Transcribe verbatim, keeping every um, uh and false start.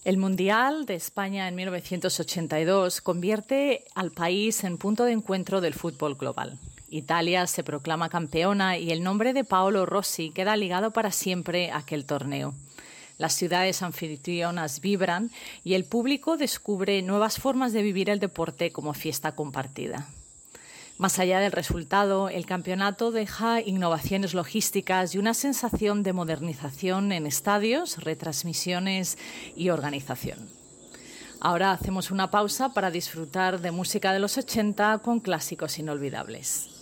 El Mundial de España en mil novecientos ochenta y dos convierte al país en punto de encuentro del fútbol global. Italia se proclama campeona y el nombre de Paolo Rossi queda ligado para siempre a aquel torneo. Las ciudades anfitrionas vibran y el público descubre nuevas formas de vivir el deporte como fiesta compartida. Más allá del resultado, el campeonato deja innovaciones logísticas y una sensación de modernización en estadios, retransmisiones y organización. Ahora hacemos una pausa para disfrutar de música de los ochenta con clásicos inolvidables.